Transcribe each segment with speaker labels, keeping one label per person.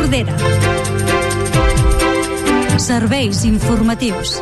Speaker 1: Tordera. Serveis informatius.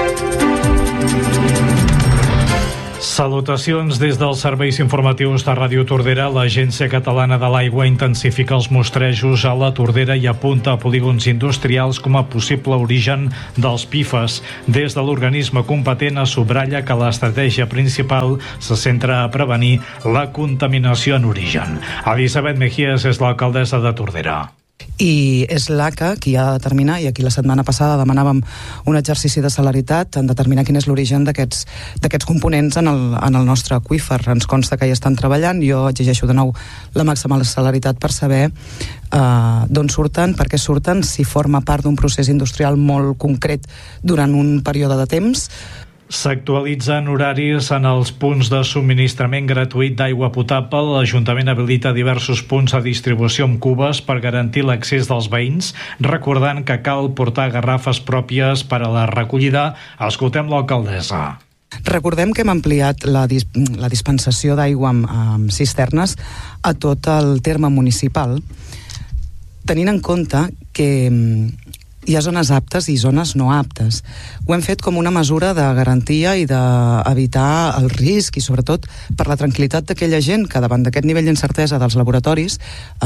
Speaker 2: Salutacions des dels serveis informatius de Ràdio Tordera. L'Agència Catalana de l'Aigua intensifica els mostrejos a la Tordera i apunta a polígons industrials com a possible origen dels PFAS. Des de l'organisme competent es subratlla que l'estratègia principal se centra a prevenir la contaminació en origen. Elisabet Mejías és l'alcaldessa de Tordera.
Speaker 3: I és l'ACA qui ha de determinar, i aquí la setmana passada demanàvem un exercici de celeritat en determinar quin és l'origen d'aquests components en el nostre aqüífer. Ens consta que hi estan treballant. Jo exigeixo de nou la màxima celeritat per saber d'on surten, per què surten, si forma part d'un procés industrial molt concret durant un període de temps.
Speaker 2: S'actualitzen horaris en els punts de subministrament gratuït d'aigua potable. L'Ajuntament habilita diversos punts de distribució amb cubes per garantir l'accés dels veïns, recordant que cal portar garrafes pròpies per a la recollida. Escoltem l'alcaldessa.
Speaker 3: Recordem que hem ampliat la dispensació d'aigua amb cisternes a tot el terme municipal, tenint en compte que hi ha zones aptes i zones no aptes. Ho hem fet com una mesura de garantia i d'evitar el risc i sobretot per la tranquil·litat d'aquella gent que davant d'aquest nivell d'incertesa dels laboratoris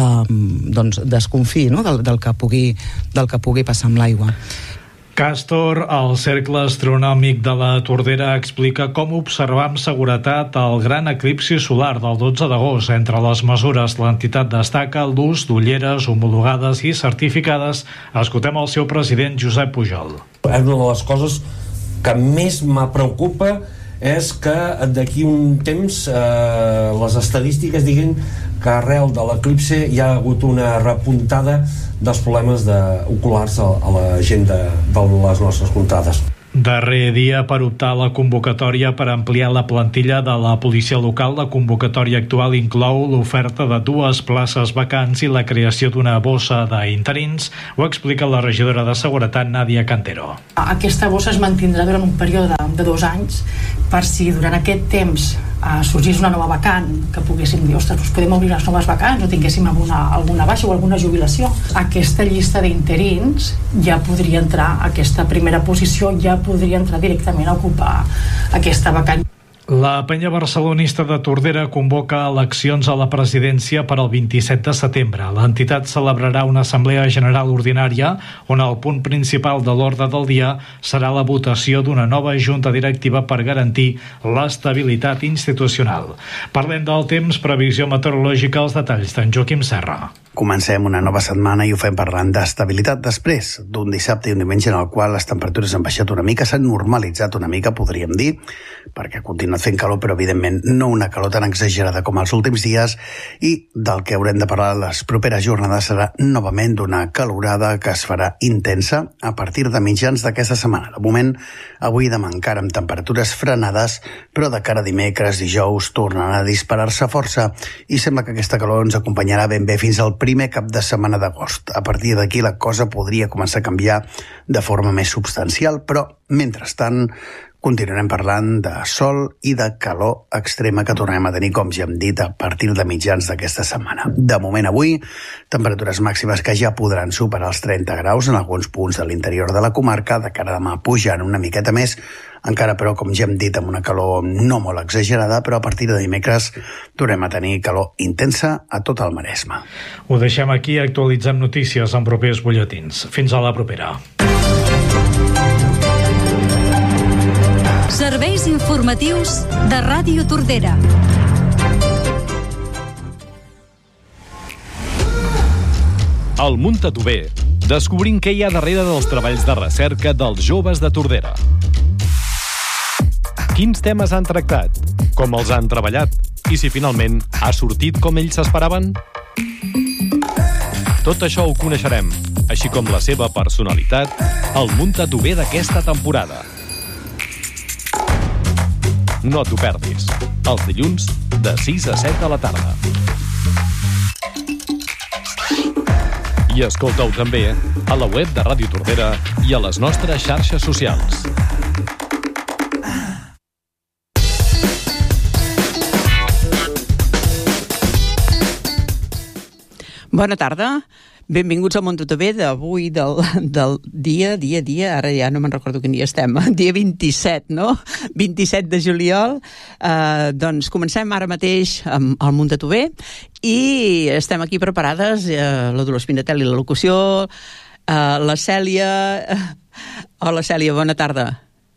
Speaker 3: desconfiï, no? del que pugui passar amb l'aigua.
Speaker 2: Castor, el Cercle Astronòmic de la Tordera, explica com observar amb seguretat el gran eclipsi solar del 12 d'agost. Entre les mesures, l'entitat destaca l'ús d'ulleres homologades i certificades. Escoltem el seu president, Josep Pujol.
Speaker 4: Una de les coses que més me preocupa és que d'aquí un temps les estadístiques diguin que arrel de l'eclipsi hi ha hagut una repuntada dels problemes oculars a la gent de les nostres contrades.
Speaker 2: Darrer dia per optar a la convocatòria per ampliar la plantilla de la policia local. La convocatòria actual inclou l'oferta de 2 places vacants i la creació d'una bossa d'interins. Ho explica la regidora de Seguretat, Nàdia Cantero.
Speaker 5: Aquesta bossa es mantindrà durant un període de 2 anys per si durant aquest temps sorgís una nova vacant, que poguéssim dir, ostres, doncs podem obrir les noves vacants o tinguéssim alguna baixa o alguna jubilació. Aquesta llista d'interins ja podria entrar, aquesta primera posició ja podria entrar directament a ocupar aquesta vacant.
Speaker 2: La penya barcelonista de Tordera convoca eleccions a la presidència per al 27 de setembre. L'entitat celebrarà una assemblea general ordinària on el punt principal de l'ordre del dia serà la votació d'una nova junta directiva per garantir l'estabilitat institucional. Parlem del temps, previsió meteorològica, els detalls d'en Joaquim Serra.
Speaker 6: Comencem una nova setmana i ho fem parlant d'estabilitat després d'un dissabte i un diumenge en el qual les temperatures han baixat una mica, s'han normalitzat una mica, podríem dir, perquè ha continuat fent calor, però evidentment no una calor tan exagerada com els últims dies, i del que haurem de parlar les properes jornades serà novament d'una calorada que es farà intensa a partir de mitjans d'aquesta setmana. De moment, avui demà encara amb temperatures frenades, però de cara a dimecres, dijous, tornaran a disparar-se força i sembla que aquesta calor ens acompanyarà ben bé fins al primer cap de setmana d'agost. A partir d'aquí la cosa podria començar a canviar de forma més substancial, però mentrestant continuarem parlant de sol i de calor extrema que tornem a tenir, com ja hem dit, a partir de mitjans d'aquesta setmana. De moment avui, temperatures màximes que ja podran superar els 30 graus en alguns punts de l'interior de la comarca, de cara a demà pujant una miqueta més, encara però, com ja hem dit, amb una calor no molt exagerada, però a partir de dimecres tornem a tenir calor intensa a tot el Maresme.
Speaker 2: Ho deixem aquí, actualitzem notícies en propers butlletins. Fins a la propera.
Speaker 1: Serveis informatius de Ràdio Tordera.
Speaker 7: Al Muntatover, descobrint què hi ha darrere dels treballs de recerca dels joves de Tordera. Quins temes han tractat? Com els han treballat? I si finalment ha sortit com ells s'esperaven? Tot això ho coneixerem, així com la seva personalitat, al Muntatover d'aquesta temporada. No t'ho perdis. Els dilluns, de 6 a 7 de la tarda. I escolta-ho també a la web de Ràdio Tordera i a les nostres xarxes socials.
Speaker 8: Bona tarda. Benvinguts al MontaTV d'avui, del dia, ara ja no me'n recordo quin dia estem, dia 27, no? 27 de juliol. Doncs comencem ara mateix amb el MontaTV i estem aquí preparades, la Dolors Pinetel i la locució, la Cèlia... Hola, Cèlia, bona tarda.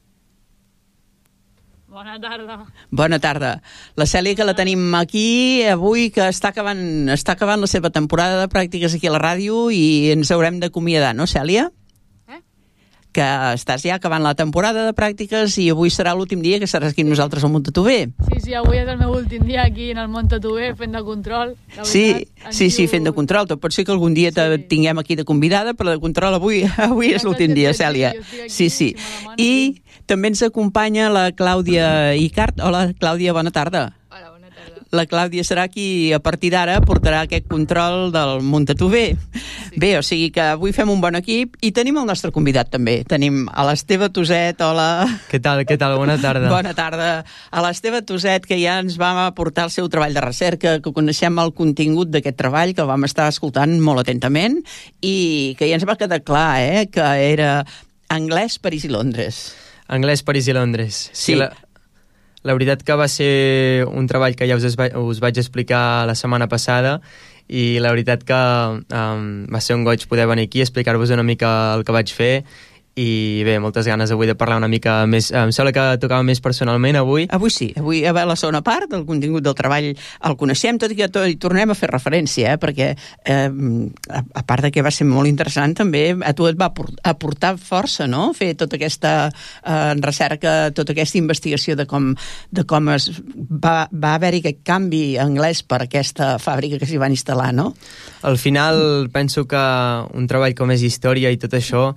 Speaker 9: Bona tarda.
Speaker 8: Bona tarda. La Cèlia, que la tenim aquí avui, que està acabant la seva temporada de pràctiques aquí a la ràdio i ens haurem d'acomiadar, no, Cèlia? Que estàs ja acabant la temporada de pràctiques i avui serà l'últim dia que estaràs aquí amb nosaltres al MontaTV.
Speaker 9: Sí, avui és el meu últim dia aquí en el MontaTV fent de control.
Speaker 8: Sí, fent de control. Tot pot ser que algun dia te tinguem aquí de convidada, però de control avui és l'últim dia, Cèlia. Sí. I també ens acompanya la Clàudia Icart. Hola, Clàudia, bona tarda.
Speaker 9: Hola, bona tarda.
Speaker 8: La Clàudia serà qui a partir d'ara portarà aquest control del MontaTV. Sí. Bé, o sigui que avui fem un bon equip i tenim el nostre convidat també. Tenim a l'Esteve Toset, hola.
Speaker 10: Què tal? Bona tarda.
Speaker 8: Bona tarda. A l'Esteve Toset, que ja ens va aportar el seu treball de recerca, que coneixem el contingut d'aquest treball, que el vam estar escoltant molt atentament i que ja ens va quedar clar, que era anglès, París i Londres.
Speaker 10: Anglès, París i Londres.
Speaker 8: Sí.
Speaker 10: La veritat que va ser un treball que ja us vaig explicar la setmana passada i la veritat que va ser un goig poder venir aquí i explicar-vos una mica el que vaig fer i bé, moltes ganes avui de parlar una mica més. Em sembla que tocava més personalment avui.
Speaker 8: Avui sí, avui a la segona part del contingut del treball el coneixem, tot i que hi tornem a fer referència, perquè a part de que va ser molt interessant també a tu et va aportar força, no? Fer tota aquesta recerca, tota aquesta investigació de com va haver-hi aquest canvi anglès per aquesta fàbrica que s'hi van instal·lar, no?
Speaker 10: Al final penso que un treball com és història i tot això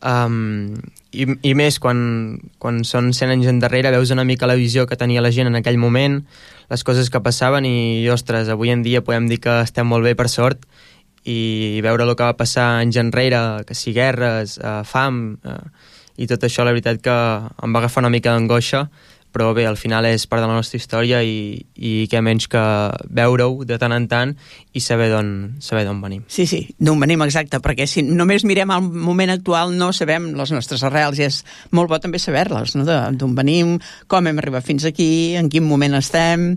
Speaker 10: i més quan són 100 anys endarrere veus una mica la visió que tenia la gent en aquell moment, les coses que passaven i, ostres, avui en dia podem dir que estem molt bé per sort i veure el que va passar anys enrere, que si guerres, fam i tot això, la veritat que em va agafar una mica d'angoixa, però bé, al final és part de la nostra història i què menys que veure-ho de tant en tant i saber d'on venim.
Speaker 8: Sí, d'on venim, exacte, perquè si només mirem el moment actual no sabem les nostres arrels i és molt bo també saber-les, no? D'on venim, com hem arribat fins aquí, en quin moment estem,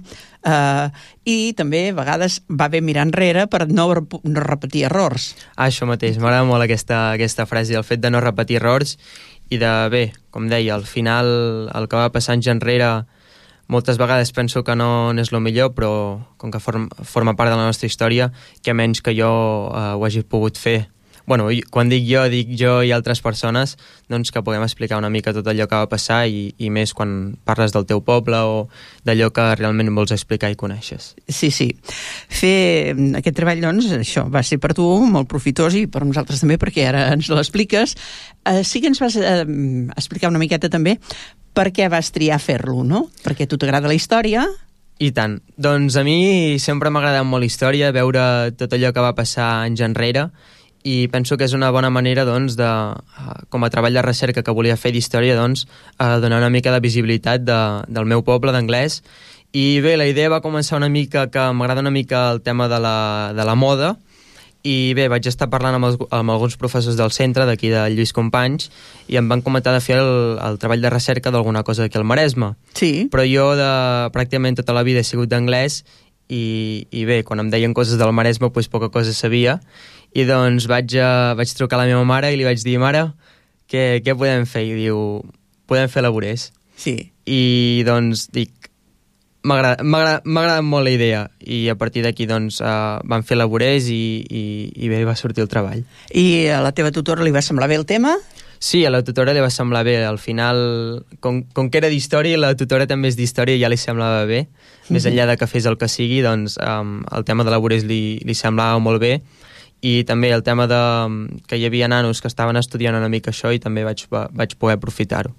Speaker 8: i també a vegades va bé mirar enrere per no repetir errors.
Speaker 10: Això mateix, m'agrada molt aquesta frase, el fet de no repetir errors i de, bé, com deia, al final el que va passar anys enrere moltes vegades penso que no és el millor, però com que forma part de la nostra història, que menys que jo ho hagi pogut fer. Bueno, quan dic jo i altres persones, doncs que puguem explicar una mica tot allò que va passar i més quan parles del teu poble o d'allò que realment vols explicar i coneixes.
Speaker 8: Sí. Fer aquest treball, doncs, això va ser per tu molt profitós i per nosaltres també, perquè ara ens l'expliques. Sí que ens vas explicar una miqueta també per què vas triar fer-lo, no? Perquè a tu t'agrada la història.
Speaker 10: I tant. Doncs a mi sempre m'ha agradat molt la història, veure tot allò que va passar anys enrere, i penso que és una bona manera, doncs, com a treball de recerca que volia fer d'història, doncs, donar una mica de visibilitat del meu poble d'anglès. I bé, la idea va començar una mica que m'agrada una mica el tema de la moda, i bé, vaig estar parlant amb alguns professors del centre, d'aquí de Lluís Companys, i em van comentar de fer el treball de recerca d'alguna cosa aquí al Maresme.
Speaker 8: Sí.
Speaker 10: Però jo pràcticament tota la vida he sigut d'anglès, i bé, quan em deien coses del Maresme, doncs poca cosa sabia, i doncs vaig trucar a la meva mare i li vaig dir, mare, què podem fer? I diu, podem fer laborers.
Speaker 8: Sí.
Speaker 10: I doncs dic, m'ha agradat molt la idea, i a partir d'aquí doncs vam fer laborers i bé, va sortir el treball.
Speaker 8: I a la teva tutora li va semblar bé el tema?
Speaker 10: Sí, a la tutora li va semblar bé. Al final, com que era d'història, la tutora també és d'història i ja li semblava bé. Més enllà de que fes el que sigui, doncs el tema de laborers li semblava molt bé. I també el tema que hi havia nanos que estaven estudiant una mica això i també vaig poder aprofitar-ho.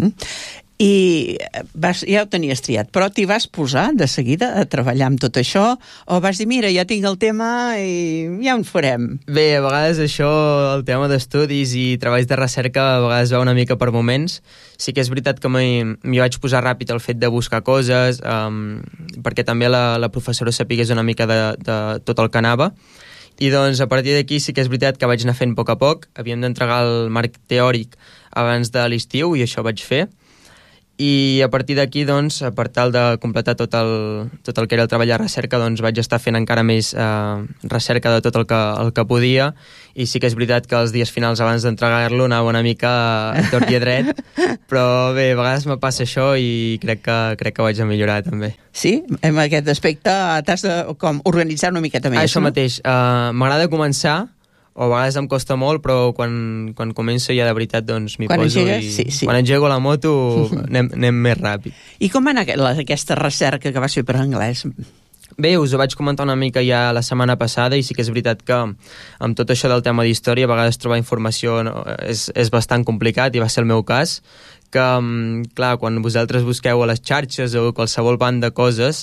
Speaker 8: I ja ho tenies triat, però t'hi vas posar de seguida a treballar amb tot això o vas dir, mira, ja tinc el tema i ja ho farem?
Speaker 10: Bé, a vegades això, el tema d'estudis i treballs de recerca, a vegades va una mica per moments. Sí que és veritat que m'hi vaig posar ràpid el fet de buscar coses, perquè també la professora sapigués una mica de tot el que anava. I doncs a partir d'aquí sí que és veritat que vaig anar fent a poc. Havíem d'entregar el marc teòric abans de l'estiu i això vaig fer. I a partir d'aquí, doncs, per tal de completar tot el que era el treball de recerca, doncs vaig estar fent encara més recerca de tot el que podia, i sí que és veritat que els dies finals abans d'entregar-lo anava una mica tort i a dret, però bé, a vegades me passa això i crec que vaig a millorar també.
Speaker 8: Sí? En aquest aspecte t'has de organitzar una miqueta més,
Speaker 10: Això
Speaker 8: no?
Speaker 10: mateix. M'agrada començar, o a vegades em costa molt, però quan començo ja de veritat doncs m'hi poso i quan engego la moto anem més ràpid.
Speaker 8: I com va anar aquesta recerca que vas fer per anglès?
Speaker 10: Bé, us ho vaig comentar una mica ja la setmana passada i sí que és veritat que amb tot això del tema d'història a vegades trobar informació és bastant complicat i va ser el meu cas, que, clar, quan vosaltres busqueu a les xarxes o qualsevol banda de coses,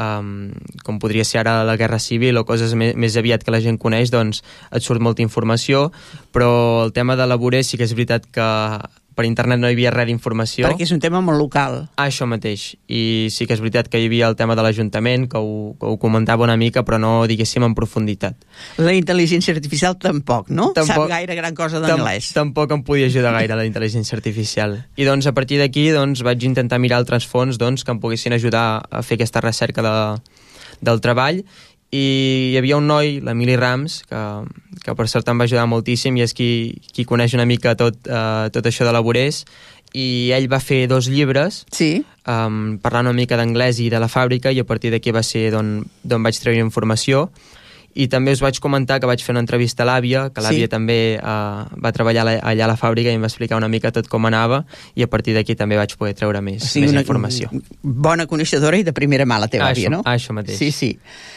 Speaker 10: com podria ser ara la Guerra Civil o coses més aviat que la gent coneix, doncs et surt molta informació, però el tema de laborer sí que és veritat que per internet no hi havia res d'informació.
Speaker 8: Perquè és un tema molt local.
Speaker 10: Això mateix. I sí que és veritat que hi havia el tema de l'Ajuntament, que ho comentava una mica, però no, diguéssim, en profunditat.
Speaker 8: La intel·ligència artificial tampoc, no? Sap gaire gran cosa d'anglès.
Speaker 10: Tampoc em podia ajudar gaire la intel·ligència artificial. I doncs a partir d'aquí doncs, vaig intentar mirar altres fonts doncs, que em poguessin ajudar a fer aquesta recerca del treball, i hi havia un noi, l'Emili Rams, que per sort em va ajudar moltíssim i és qui coneix una mica tot això de laborers, i ell va fer 2 llibres parlant una mica d'anglès i de la fàbrica, i a partir d'aquí va ser d'on vaig treure informació. I també us vaig comentar que vaig fer una entrevista a l'àvia, que l'àvia també va treballar allà a la fàbrica i em va explicar una mica tot com anava, i a partir d'aquí també vaig poder treure més informació.
Speaker 8: Bona coneixedora i de primera mà la teva àvia, no?
Speaker 10: Això mateix.
Speaker 8: Sí.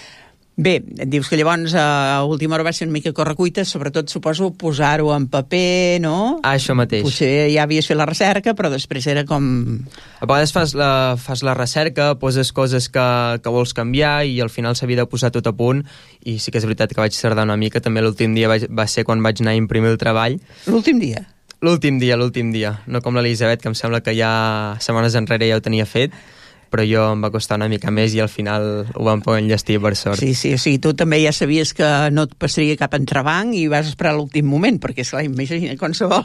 Speaker 8: Bé, dius que llavors a última hora va ser una mica correcuita, sobretot suposo posar-ho en paper, no?
Speaker 10: Això mateix.
Speaker 8: Potser ja havies fet la recerca, però després era com...
Speaker 10: A vegades fas la recerca, poses coses que vols canviar i al final s'havia de posar tot a punt, i sí que és veritat que vaig tardar una mica. També l'últim dia va ser quan vaig anar a imprimir el treball.
Speaker 8: L'últim dia?
Speaker 10: L'últim dia. No com l'Elisabet, que em sembla que ja setmanes enrere ja ho tenia fet, però jo em va costar una mica més i al final ho vam poder enllestir, per sort.
Speaker 8: Sí, o sigui, tu també ja sabies que no et passaria cap entrebanc i vas esperar l'últim moment, perquè, esclar, imagina,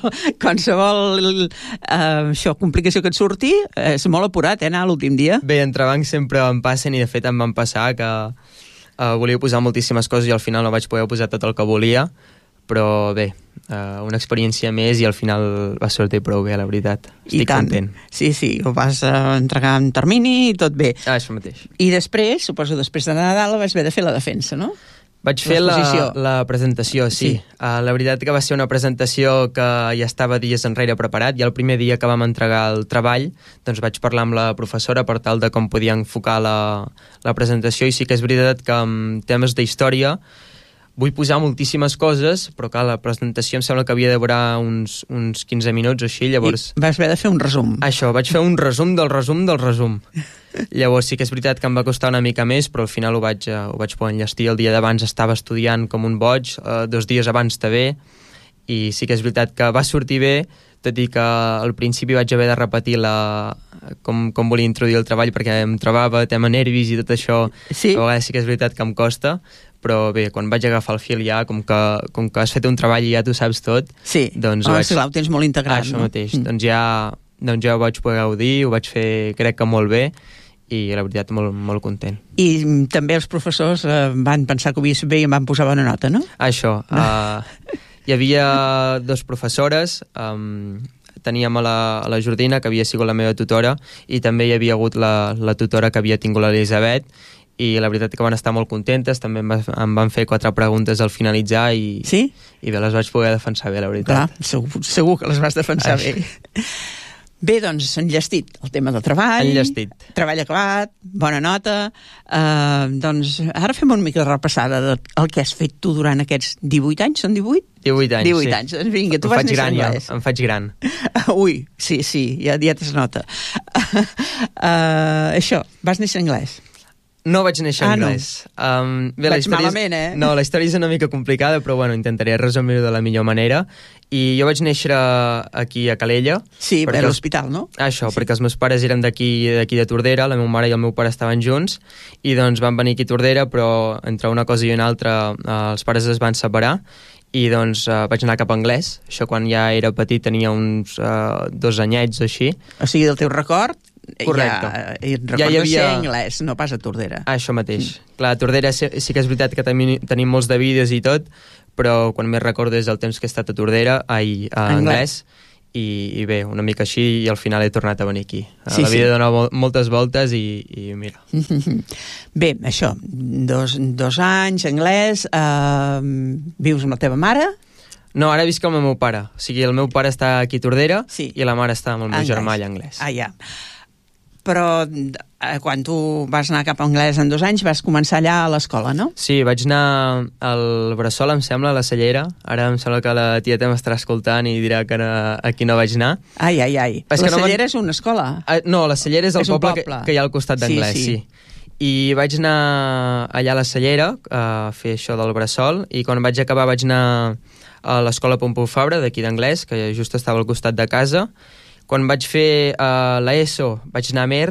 Speaker 8: qualsevol complicació que et surti és molt apurat, anar a l'últim dia.
Speaker 10: Bé, entrebancs sempre em passen, i de fet em van passar que volia posar moltíssimes coses i al final no vaig poder posar tot el que volia, però bé, una experiència més i al final va sortir prou bé, la veritat. Estic content.
Speaker 8: Sí, ho vas entregar en termini i tot bé.
Speaker 10: Això mateix.
Speaker 8: I després, suposo després de Nadal, vas haver de fer la defensa, no?
Speaker 10: Vaig fer la presentació, sí. La veritat que va ser una presentació que ja estava dies enrere preparat, i el primer dia que vam entregar el treball doncs vaig parlar amb la professora per tal de com podia enfocar la presentació, i sí que és veritat que en temes d'història vull posar moltíssimes coses, però clar, la presentació em sembla que havia de durar uns 15 minuts o així, llavors...
Speaker 8: I vas haver de fer un resum.
Speaker 10: Això, vaig fer un resum del resum del resum. Llavors sí que és veritat que em va costar una mica més, però al final ho vaig poder enllestir. El dia d'abans estava estudiant com un boig, 2 dies abans també, i sí que és veritat que va sortir bé, tot i que al principi vaig haver de repetir com volia introduir el treball, perquè em trobava tema nervis i tot això, a vegades sí que és veritat que em costa, però bé, quan vaig agafar el fil ja, com que has fet un treball i ja tu saps tot, doncs
Speaker 8: clar, ho tens molt integrat.
Speaker 10: Això mateix, doncs ja ho vaig poder gaudir, ho vaig fer crec que molt bé, i la veritat molt, molt content.
Speaker 8: I també els professors van pensar que ho havies fet bé i em van posar bona nota, no?
Speaker 10: Això, hi havia 2 professores, teníem a la Jordina, que havia sigut la meva tutora, i també hi havia hagut la tutora que havia tingut l'Elisabet, i la veritat que van estar molt contentes, també em van fer 4 preguntes al finalitzar i bé, les vaig poder defensar bé, la veritat.
Speaker 8: Clar, segur que les vas defensar bé. Bé, doncs, enllestit el tema del treball.
Speaker 10: Enllestit.
Speaker 8: Treball acabat, bona nota. Doncs ara fem una mica de repassada del que has fet tu durant aquests 18 anys, són 18?
Speaker 10: 18 anys,
Speaker 8: 18 anys. Doncs vinga, tu vas néixer anglès.
Speaker 10: Em faig gran.
Speaker 8: Ui, sí, ja es nota. Això, vas néixer anglès.
Speaker 10: No vaig néixer anglès.
Speaker 8: Bé, vaig malament,
Speaker 10: No, la història és una mica complicada, però bueno, intentaré resumir-ho de la millor manera. I jo vaig néixer aquí a Calella.
Speaker 8: Sí, a l'hospital, no?
Speaker 10: Això, perquè els meus pares eren d'aquí de Tordera, la meva mare i el meu pare estaven junts, i doncs van venir aquí a Tordera, però entre una cosa i una altra els pares es van separar, i doncs vaig anar cap a anglès. Això quan ja era petit, tenia uns 2 anyets o així.
Speaker 8: O sigui, del teu record...
Speaker 10: Correcte.
Speaker 8: Ja hi havia anglès, no pas a Tordera.
Speaker 10: Això mateix. Clar, a Tordera sí que és veritat que tenim molts de vídeos i tot, però quan més recordo és el temps que he estat a Tordera, a anglès, i bé, una mica així, i al final he tornat a venir aquí. La vida dona moltes voltes i mira.
Speaker 8: Bé, això, 2 anys, anglès, vius amb la teva mare?
Speaker 10: No, ara visc amb el meu pare. O sigui, el meu pare està aquí a Tordera i la mare està amb el meu germà allà anglès.
Speaker 8: Ah, ja. Però quan tu vas anar cap a anglès en 2 anys vas començar allà a l'escola, no?
Speaker 10: Sí, vaig anar al Bressol, em sembla, a la Cellera. Ara em sembla que la tieta m'estarà escoltant i dirà que aquí no vaig anar.
Speaker 8: Ai. La Cellera és una escola?
Speaker 10: No, la Cellera és el poble que hi ha al costat d'anglès, sí. I vaig anar allà a la Cellera a fer això del Bressol, i quan vaig acabar vaig anar a l'escola Pompeu Fabra, d'aquí d'anglès, que just estava al costat de casa. Quan vaig fer l'ESO, vaig anar a Mer.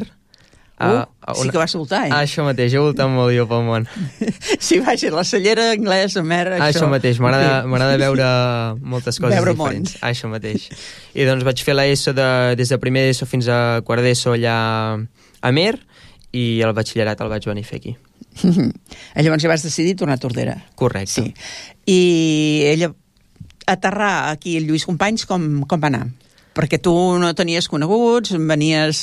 Speaker 8: Sí que vas voltar,
Speaker 10: Això mateix, he voltat molt jo pel món.
Speaker 8: Sí, vaja, la Cellera, anglès, a Mer,
Speaker 10: això mateix, m'agrada veure moltes coses diferents. Això mateix. I doncs vaig fer l'ESO des de primer d'ESO fins a quart d'ESO allà a Mer, i el batxillerat el vaig venir a fer aquí.
Speaker 8: Llavors ja vas decidir tornar a Tordera.
Speaker 10: Correcte.
Speaker 8: Sí. I ella aterrar aquí el Lluís Companys com va anar? Perquè tu no tenies coneguts, venies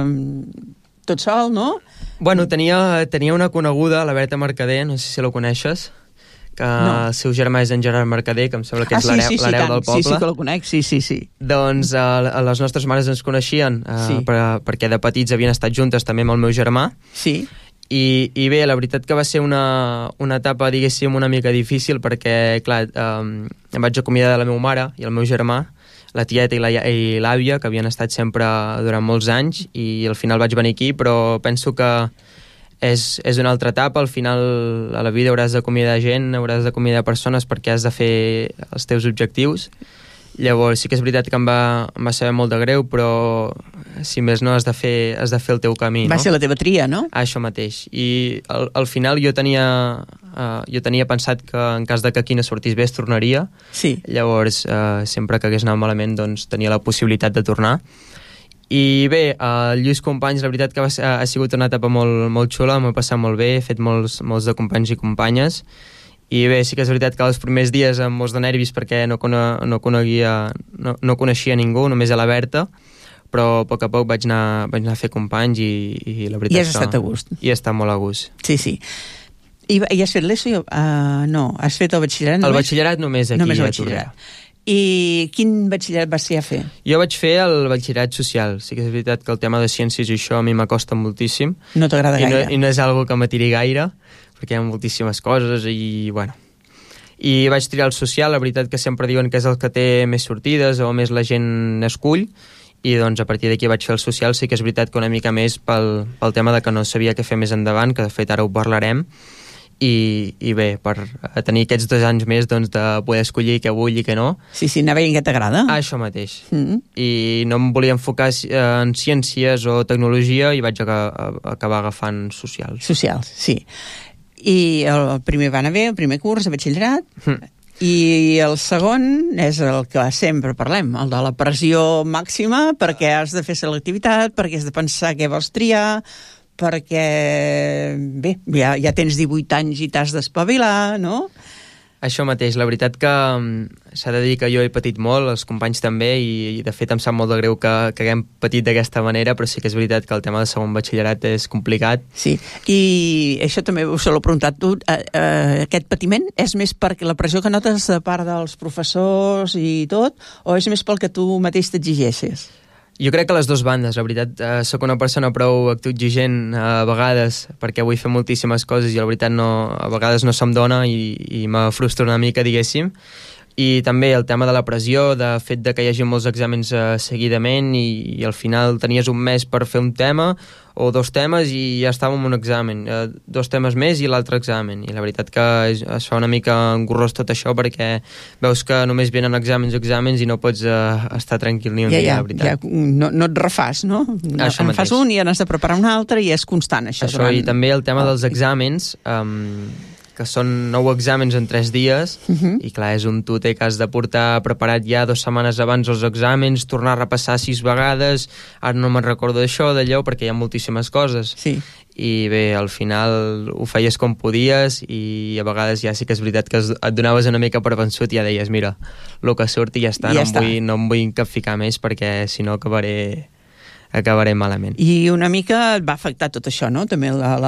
Speaker 8: tot sol, no?
Speaker 10: Bueno, tenia una coneguda, la Berta Mercader, no sé si la coneixes, que el seu germà és en Gerard Mercader, que em sembla que és l'hereu del poble.
Speaker 8: Sí, que la conec, sí.
Speaker 10: Doncs les nostres mares ens coneixien perquè de petits havien estat juntes també amb el meu germà.
Speaker 8: Sí.
Speaker 10: I bé, la veritat que va ser una etapa, diguéssim, una mica difícil perquè, clar, em vaig acomiadar de la meva mare i el meu germà, la tieta i l'àvia, que havien estat sempre durant molts anys, i al final vaig venir aquí, però penso que és una altra etapa. Al final a la vida hauràs d'acomiadar gent, hauràs d'acomiadar persones perquè has de fer els teus objectius. Llavors sí que és veritat que em va saber molt de greu, però si més no has de fer el teu camí.
Speaker 8: Va ser la teva tria, no?
Speaker 10: Això mateix. I al final jo tenia pensat que en cas de que aquí no sortís bé es tornaria.
Speaker 8: Sí.
Speaker 10: Llavors sempre que hagués anat malament doncs tenia la possibilitat de tornar. I bé, el Lluís Companys, la veritat que ha sigut una etapa molt, molt xula, m'ho he passat molt bé, he fet molts de companys i companyes. I bé, sí que és veritat que els primers dies amb molts de nervis perquè no coneixia ningú, només a la Berta, però a poc a poc vaig anar a fer companys i la veritat...
Speaker 8: I has estat a gust.
Speaker 10: I he estat molt a gust.
Speaker 8: Sí. I has fet l'ESO? No, has fet el batxillerat només?
Speaker 10: El batxillerat només aquí a Tordera.
Speaker 8: I quin batxillerat vas ser a fer?
Speaker 10: Jo vaig fer el batxillerat social. Sí que és veritat que el tema de ciències i això a mi m'acosta moltíssim.
Speaker 8: No t'agrada gaire?
Speaker 10: I no és algo que m'atiri gaire, perquè hi ha moltíssimes coses i, bueno... I vaig triar el social, la veritat que sempre diuen que és el que té més sortides o més la gent escull, i doncs a partir d'aquí vaig fer el social. Sí que és veritat que una mica més pel tema de que no sabia què fer més endavant, que de fet ara ho parlarem, i bé, per tenir aquests 2 anys més doncs, de poder escollir què vull i què no.
Speaker 8: Sí, anar veient què t'agrada.
Speaker 10: Això mateix. I no em volia enfocar en ciències o tecnologia i vaig acabar agafant socials.
Speaker 8: Socials, sí. I el primer va anar bé, el primer curs de batxillerat, i el segon és el que sempre parlem, el de la pressió màxima, perquè has de fer selectivitat, perquè has de pensar què vols triar, perquè, bé, ja tens 18 anys i t'has d'espavilar, no?
Speaker 10: Això mateix, la veritat que s'ha de dir que jo he patit molt, els companys també, i de fet em sap molt de greu que haguem patit d'aquesta manera, però sí que és veritat que el tema de segon batxillerat és complicat.
Speaker 8: Sí, i això també se l'ho preguntat tu, aquest patiment és més perquè la pressió que notes de part dels professors i tot, o és més pel que tu mateix t'exigeixes?
Speaker 10: Jo crec que les dues bandes, la veritat, sóc una persona prou autoexigent a vegades, perquè vull fer moltíssimes coses i la veritat a vegades no se'm dona i me frustra una mica, diguéssim, I també el tema de la pressió, de fet de que hi hagi molts exàmens seguidament i al final tenies un mes per fer un tema o 2 temes i ja estàvem en un examen, 2 temes més i l'altre examen, i la veritat que es fa una mica engorrós tot això perquè veus que només venen exàmens i no pots estar tranquil ni un dia, la veritat.
Speaker 8: No et refàs, no? En fas un i n'has de preparar un altre i és constant això.
Speaker 10: I també el tema dels exàmens, que són 9 exàmens en 3 dies, i clar, és un tute que has de portar preparat ja 2 setmanes abans els exàmens, tornar a repassar 6 vegades, ara no me'n recordo d'això, d'allò, perquè hi ha moltíssimes coses.
Speaker 8: Sí.
Speaker 10: I bé, al final ho feies com podies i a vegades ja sí que és veritat que et donaves una mica per vençut i ja deies, mira, el que surti ja està, no em vull capficar més perquè si no acabaré malament.
Speaker 8: I una mica et va afectar tot això, no? També la